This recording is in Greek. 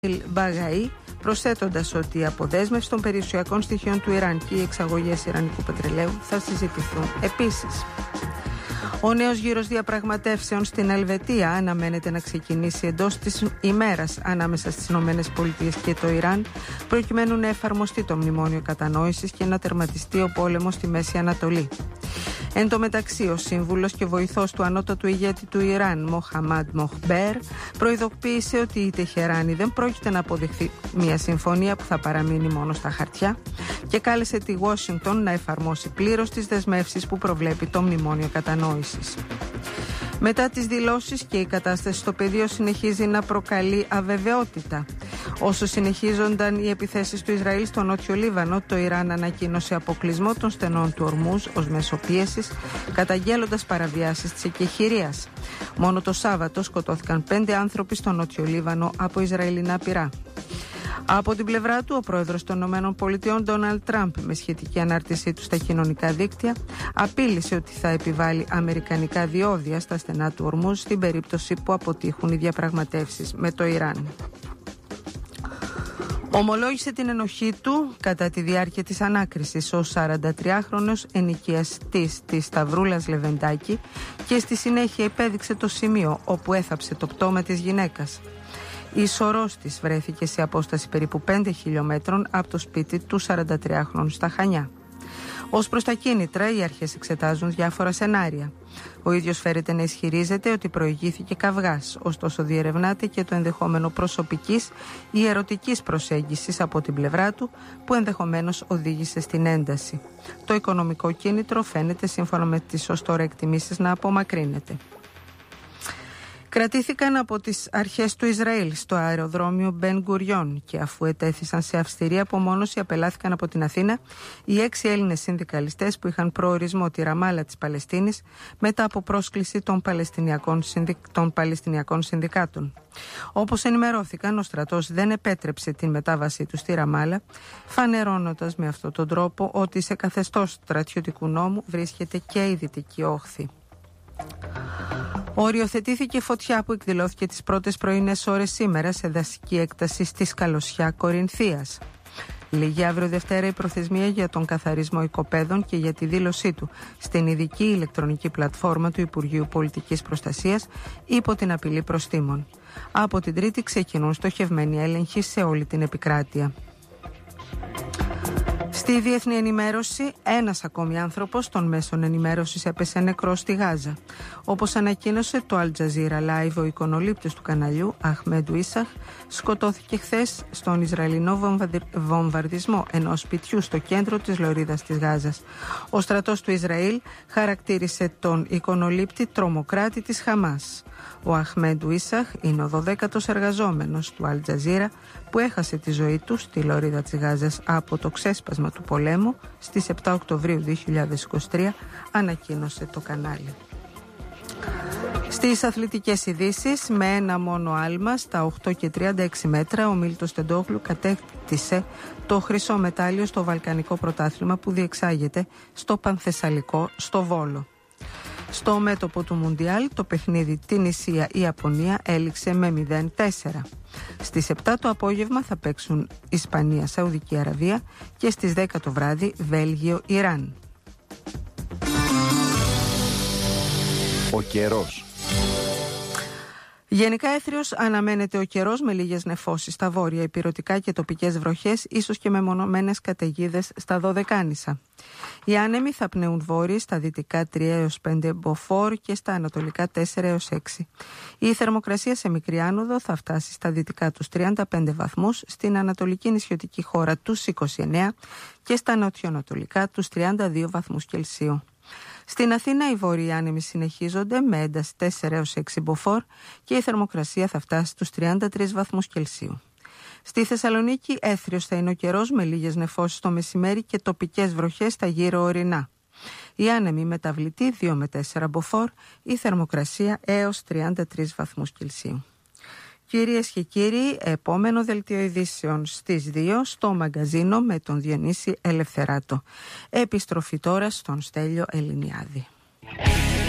Μπαγαΐ, προσθέτοντας ότι η αποδέσμευση των περιουσιακών στοιχείων του Ιράν και οι εξαγωγές ιρανικού πετρελαίου θα συζητηθούν επίσης. Ο νέος γύρος διαπραγματεύσεων στην Ελβετία αναμένεται να ξεκινήσει εντός της ημέρας ανάμεσα στις ΗΠΑ και το Ιράν, προκειμένου να εφαρμοστεί το μνημόνιο κατανόησης και να τερματιστεί ο πόλεμος στη Μέση Ανατολή. Εν τω μεταξύ, ο σύμβουλος και βοηθός του ανώτατου ηγέτη του Ιράν, Μοχαμάντ Μοχμπέρ, προειδοποίησε ότι η Τεχεράνη δεν πρόκειται να αποδεχθεί μια συμφωνία που θα παραμείνει μόνο στα χαρτιά και κάλεσε τη Ουάσιγκτον να εφαρμόσει πλήρως τις δεσμεύσεις που προβλέπει το μνημόνιο κατανόησης. Μετά τις δηλώσεις και η κατάσταση στο πεδίο συνεχίζει να προκαλεί αβεβαιότητα. Όσο συνεχίζονταν οι επιθέσεις του Ισραήλ στο Νότιο Λίβανο, το Ιράν ανακοίνωσε αποκλεισμό των στενών του Ορμούζ ως μέσο πίεσης, καταγγέλλοντας παραβιάσεις της εκεχηρίας. Μόνο το Σάββατο σκοτώθηκαν 5 άνθρωποι στο Νότιο Λίβανο από Ισραηλινά πυρά. Από την πλευρά του, ο πρόεδρος των ΗΠΑ, Ντόναλντ Τραμπ, με σχετική ανάρτησή του στα κοινωνικά δίκτυα, απείλησε ότι θα επιβάλλει αμερικανικά διόδια στα στενά του Ορμούζ στην περίπτωση που αποτύχουν οι διαπραγματεύσεις με το Ιράν. Ομολόγησε την ενοχή του κατά τη διάρκεια της ανάκρισης ως 43χρονος ενοικιαστής της Σταυρούλας Λεβεντάκη και στη συνέχεια υπέδειξε το σημείο όπου έθαψε το πτώμα της γυναίκας. Η σωρός της βρέθηκε σε απόσταση περίπου 5 χιλιόμετρων από το σπίτι του 43χρονου στα Χανιά. Ως προς τα κίνητρα, οι αρχές εξετάζουν διάφορα σενάρια. Ο ίδιος φέρεται να ισχυρίζεται ότι προηγήθηκε καυγάς, ωστόσο διερευνάται και το ενδεχόμενο προσωπικής ή ερωτικής προσέγγισης από την πλευρά του, που ενδεχομένως οδήγησε στην ένταση. Το οικονομικό κίνητρο φαίνεται, σύμφωνα με τις ως τώρα εκτιμήσεις, να απομακρύνεται. Κρατήθηκαν από τις αρχές του Ισραήλ στο αεροδρόμιο Μπεν Γκουριόν και αφού ετέθησαν σε αυστηρή απομόνωση, απελάθηκαν από την Αθήνα οι 6 Έλληνες συνδικαλιστές που είχαν προορισμό τη Ραμάλα της Παλαιστίνης μετά από πρόσκληση των Παλαιστινιακών συνδικάτων. Όπως ενημερώθηκαν, ο στρατός δεν επέτρεψε την μετάβασή του στη Ραμάλα, φανερώνοντας με αυτόν τον τρόπο ότι σε καθεστώς στρατιωτικού νόμου βρίσκεται και η Δυτική Όχθη. Οριοθετήθηκε φωτιά που εκδηλώθηκε τις πρώτες πρωινές ώρες σήμερα σε δασική έκταση στη Σκαλωσιά Κορινθίας. Λίγη αύριο Δευτέρα η προθεσμία για τον καθαρισμό οικοπαίδων και για τη δήλωσή του στην ειδική ηλεκτρονική πλατφόρμα του Υπουργείου Πολιτικής Προστασίας υπό την απειλή προστίμων. Από την Τρίτη ξεκινούν στοχευμένοι έλεγχοι σε όλη την επικράτεια. Στη διεθνή ενημέρωση, ένας ακόμη άνθρωπος των μέσων ενημέρωσης έπεσε νεκρός στη Γάζα. Όπως ανακοίνωσε το Al Jazeera Live, ο εικονολήπτης του καναλιού, Αχμέντ Ουίσαχ, σκοτώθηκε χθες στον Ισραηλινό βομβαρδισμό ενός σπιτιού στο κέντρο της λωρίδας της Γάζας. Ο στρατός του Ισραήλ χαρακτήρισε τον εικονολήπτη τρομοκράτη της Χαμάς. Ο Αχμέντ Ουίσαχ είναι ο 12ος εργαζόμενος του Al Jazeera που έχασε τη ζωή του στη λωρίδα της Γάζας από το ξέσπασμα του πολέμου στις 7 Οκτωβρίου 2023, ανακοίνωσε το κανάλι. Στις αθλητικές ειδήσεις, με ένα μόνο άλμα στα 8,36 μέτρα, ο Μίλτος Τεντόγλου κατέκτησε το χρυσό μετάλλιο στο Βαλκανικό Πρωτάθλημα που διεξάγεται στο Πανθεσσαλικό στο Βόλο. Στο μέτωπο του Μουντιάλ, το παιχνίδι Τινησία-Ιαπωνία έληξε με 0-4. Στις 7 το απόγευμα θα παίξουν Ισπανία-Σαουδική Αραβία και στις 10 το βράδυ Βέλγιο-Ιράν. Ο καιρός. Γενικά έθριος αναμένεται ο καιρός με λίγες νεφώσεις στα βόρεια, ηπειρωτικά και τοπικές βροχές, ίσως και μεμονωμένες καταιγίδες στα Δωδεκάνησα. Οι άνεμοι θα πνέουν βόρειοι στα δυτικά 3 έως 5 μποφόρ και στα ανατολικά 4 έως 6. Η θερμοκρασία σε μικρή άνοδο θα φτάσει στα δυτικά τους 35 βαθμούς, στην ανατολική νησιωτική χώρα τους 29 και στα νοτιοανατολικά τους 32 βαθμούς Κελσίου. Στην Αθήνα οι βόρειοι άνεμοι συνεχίζονται με ένταση 4 έως 6 μποφόρ και η θερμοκρασία θα φτάσει στους 33 βαθμούς Κελσίου. Στη Θεσσαλονίκη έθριος θα είναι ο καιρός με λίγες νεφώσεις το μεσημέρι και τοπικές βροχές στα γύρω ορεινά. Οι άνεμοι μεταβλητοί 2 με 4 μποφόρ, η θερμοκρασία έως 33 βαθμούς Κελσίου. Κυρίες και κύριοι, επόμενο δελτίο ειδήσεων στις 2 στο μαγκαζίνο με τον Διονύση Ελευθεράτο. Επιστροφή τώρα στον Στέλιο Ελληνιάδη.